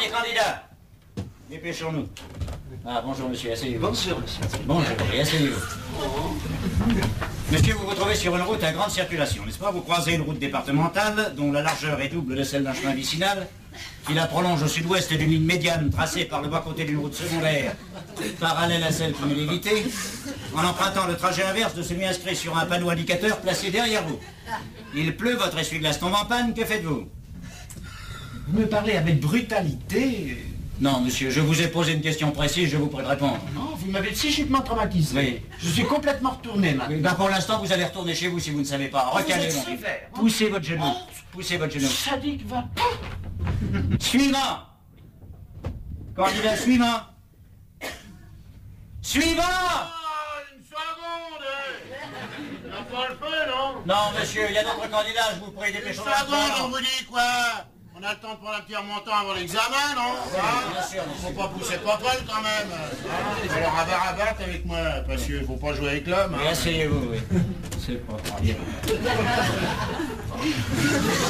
Premier candidat. Dépêchons-nous. Ah, bonjour, monsieur, asseyez-vous. Bonjour, monsieur. Bonjour, et asseyez-vous. Monsieur, vous vous trouvez sur une route à grande circulation, n'est-ce pas? Vous croisez une route départementale dont la largeur est double de celle d'un chemin vicinal, qui la prolonge au sud-ouest d'une ligne médiane tracée par le bas-côté d'une route secondaire, parallèle à celle qui nous l'évitait, en empruntant le trajet inverse de celui inscrit sur un panneau indicateur placé derrière vous. Il pleut, votre essuie-glace tombe en panne, que faites-vous? Vous me parlez avec brutalité. Non, monsieur, je vous ai posé une question précise, je vous prie de répondre. Non, vous m'avez psychiquement traumatisé. Oui. Je suis complètement retourné maintenant. Oui, ben pour l'instant, vous allez retourner chez vous si vous ne savez pas. Recalez, mon fils. Poussez votre genou. Poussez votre genou. Sadique va pas. Suivant. Candidat suivant. Suivant. Une seconde, il n'a pas le feu, non? Non, monsieur, il y a d'autres candidats, je vous prie, Une dépêchons-nous. seconde, on vous dit quoi? On a le temps de prendre un petit remontant avant l'examen, non? Bien sûr, monsieur. Faut pas pousser pas folle quand même. Alors rabat avec moi, parce qu'il faut pas jouer avec l'homme. Oui, asseyez-vous, oui. C'est pas grave.